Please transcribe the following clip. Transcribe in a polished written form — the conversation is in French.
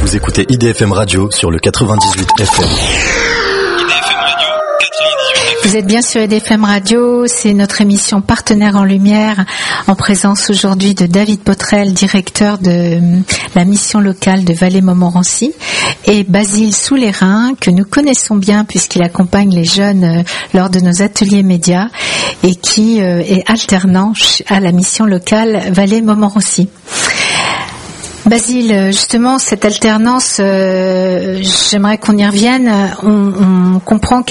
Vous écoutez IDFM Radio sur le 98 FM. Vous êtes bien sur IDFM Radio, c'est notre émission Partenaires en Lumière, en présence aujourd'hui de David Potrel, directeur de la mission locale de Vallée-Montmorency, et Basile Soulerin, que nous connaissons bien puisqu'il accompagne les jeunes lors de nos ateliers médias et qui est alternant à la mission locale Vallée-Montmorency. Basile, justement, cette alternance, j'aimerais qu'on y revienne. On comprend